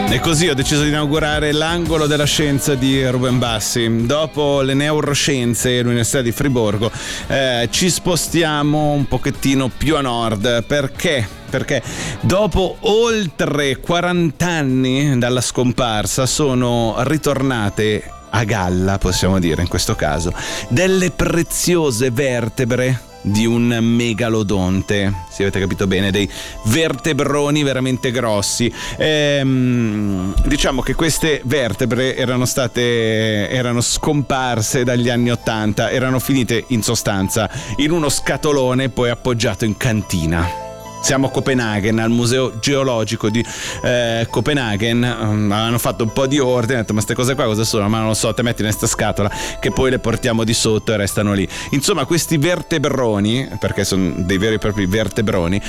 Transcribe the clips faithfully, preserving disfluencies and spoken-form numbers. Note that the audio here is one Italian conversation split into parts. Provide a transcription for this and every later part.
E così ho deciso di inaugurare l'angolo della scienza di Ruben Bassi. Dopo le neuroscienze e l'Università di Friburgo eh, ci spostiamo un pochettino più a nord. Perché? Perché dopo oltre quaranta anni dalla scomparsa sono ritornate a galla, possiamo dire in questo caso, delle preziose vertebre di un megalodonte, se avete capito bene, dei vertebroni veramente grossi. Ehm, diciamo che queste vertebre erano state erano scomparse dagli anni ottanta, erano finite in sostanza in uno scatolone poi appoggiato in cantina. Siamo a Copenaghen, al Museo Geologico di eh, Copenaghen. Um, hanno fatto un po' di ordine, hanno detto: ma queste cose qua cosa sono? Ma non lo so, te metti in questa scatola che poi le portiamo di sotto e restano lì. Insomma, questi vertebroni, perché sono dei veri e propri vertebroni,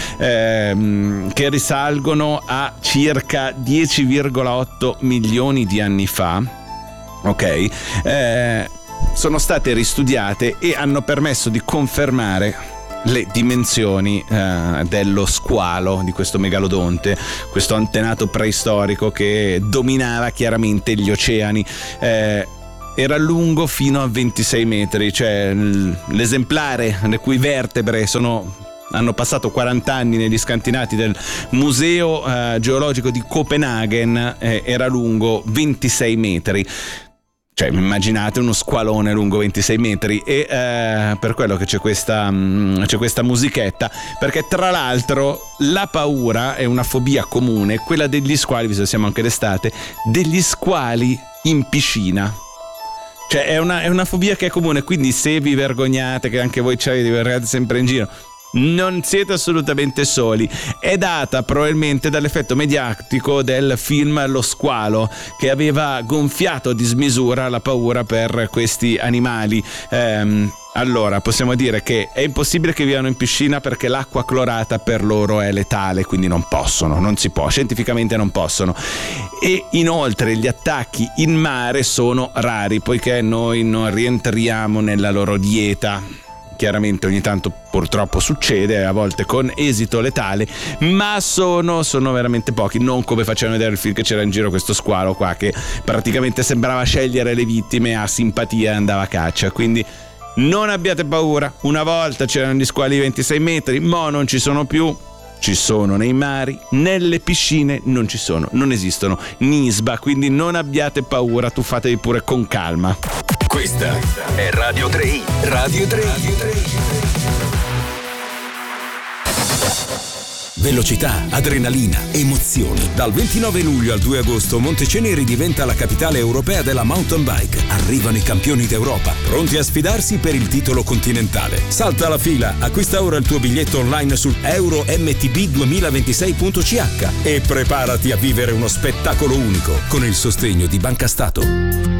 ehm, che risalgono a circa dieci virgola otto milioni di anni fa, ok? Eh, sono state ristudiate e hanno permesso di confermare le dimensioni eh, dello squalo di questo megalodonte, questo antenato preistorico che dominava chiaramente gli oceani. Eh, era lungo fino a ventisei metri, cioè l'esemplare le cui vertebre sono hanno passato quaranta anni negli scantinati del Museo eh, Geologico di Copenaghen eh, era lungo ventisei metri. Cioè, immaginate uno squalone lungo ventisei metri e eh, per quello che c'è questa, mh, c'è questa musichetta, perché tra l'altro la paura è una fobia comune, quella degli squali, visto che siamo anche d'estate, degli squali in piscina. Cioè è una, è una fobia che è comune, quindi se vi vergognate, che anche voi ci vi vergognate sempre in giro, non siete assolutamente soli. È data probabilmente dall'effetto mediatico del film Lo squalo, che aveva gonfiato a dismisura la paura per questi animali. Ehm, allora possiamo dire che è impossibile che vivano in piscina perché l'acqua clorata per loro è letale, quindi non possono, non si può, scientificamente non possono. E inoltre gli attacchi in mare sono rari poiché noi non rientriamo nella loro dieta. Chiaramente ogni tanto purtroppo succede, a volte con esito letale, ma sono, sono veramente pochi, non come facevano vedere il film che c'era in giro questo squalo qua che praticamente sembrava scegliere le vittime a simpatia e andava a caccia. Quindi non abbiate paura, una volta c'erano gli squali di ventisei metri, mo non ci sono più. Ci sono nei mari, nelle piscine non ci sono, non esistono nisba, quindi non abbiate paura, tuffatevi pure con calma. Questa è Radio tre i, Radio tre i. Velocità, adrenalina, emozioni. Dal ventinove luglio al due agosto Monteceneri diventa la capitale europea della mountain bike. Arrivano i campioni d'Europa, pronti a sfidarsi per il titolo continentale. Salta la fila, acquista ora il tuo biglietto online su euro m t b duemilaventisei punto c h e preparati a vivere uno spettacolo unico con il sostegno di Banca Stato.